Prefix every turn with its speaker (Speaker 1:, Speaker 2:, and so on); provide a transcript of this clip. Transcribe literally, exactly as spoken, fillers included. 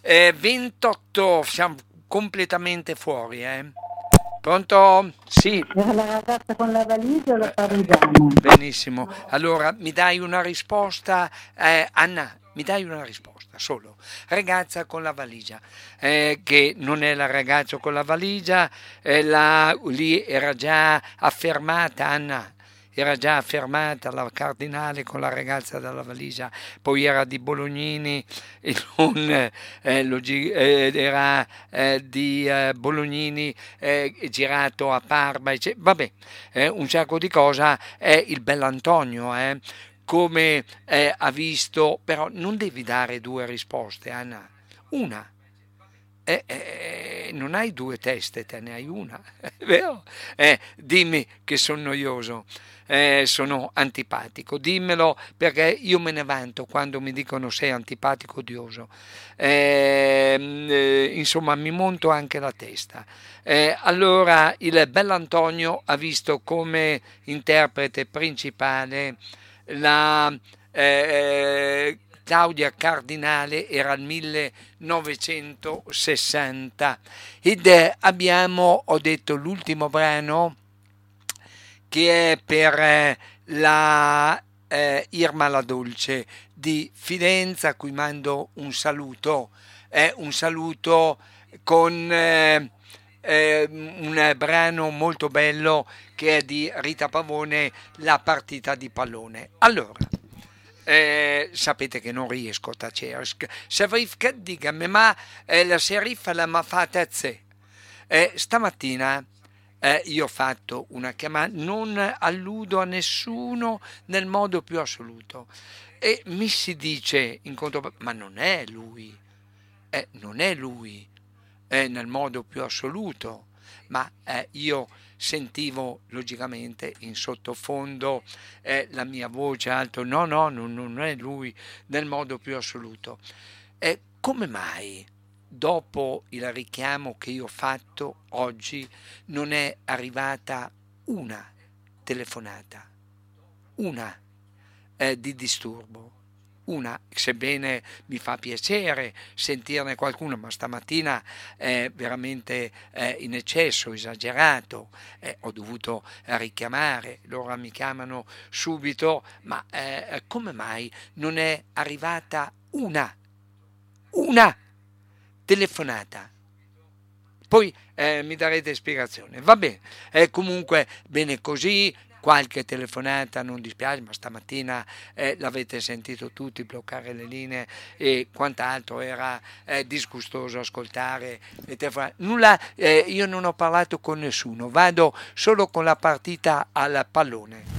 Speaker 1: Eh, ventotto, siamo completamente fuori, eh. Pronto? Sì.
Speaker 2: Era la ragazza con la valigia o la
Speaker 1: Eh,
Speaker 2: parmigiana?
Speaker 1: Benissimo. Allora, mi dai una risposta? Eh, Anna, mi dai una risposta solo. Ragazza con la valigia, eh, che non è la ragazza con la valigia, eh, la- lì era già affermata, Anna. Era già affermata la cardinale con la ragazza della valigia, poi era di Bolognini e non eh, lo gi- eh, era eh, di eh, Bolognini eh, girato a Parma, ecce- vabbè, eh, un sacco di cosa è il bell'Antonio, eh, come eh, ha visto, però non devi dare due risposte, Anna, una. Eh, eh, non hai due teste, te ne hai una, è vero? Eh, dimmi che sono noioso, eh, sono antipatico, dimmelo perché io me ne vanto quando mi dicono sei antipatico, odioso. Ehm, eh, insomma, mi monto anche la testa. Eh, allora, il Bell'Antonio ha visto come interprete principale la eh, Claudia Cardinale, era il millenovecentosessanta ed eh, abbiamo, ho detto, l'ultimo brano che è per eh, la eh, Irma la Dolce di Fidenza, a cui mando un saluto, eh, un saluto con eh, eh, un brano molto bello che è di Rita Pavone, La partita di pallone. Allora, eh, sapete che non riesco a tacere. Se vi dica, ma eh, la seriffa la ma fatta a te. Eh, stamattina eh, io ho fatto una chiamata, non alludo a nessuno nel modo più assoluto. E mi si dice in conto, ma non è lui, eh, non è lui, eh, nel modo più assoluto, ma eh, io sentivo logicamente in sottofondo eh, la mia voce alto, no, no, non, non è lui nel modo più assoluto. E come mai dopo il richiamo che io ho fatto oggi non è arrivata una telefonata, una eh, di disturbo? Una, sebbene mi fa piacere sentirne qualcuno, ma stamattina è veramente eh, in eccesso, esagerato, eh, ho dovuto richiamare, loro mi chiamano subito, ma eh, come mai non è arrivata una, una telefonata? Poi eh, mi darete spiegazione. Va bene, eh, comunque bene così, qualche telefonata non dispiace, ma stamattina eh, l'avete sentito tutti bloccare le linee e quant'altro, era eh, disgustoso ascoltare le telefonate. Nulla, eh, io non ho parlato con nessuno, vado solo con la partita al pallone.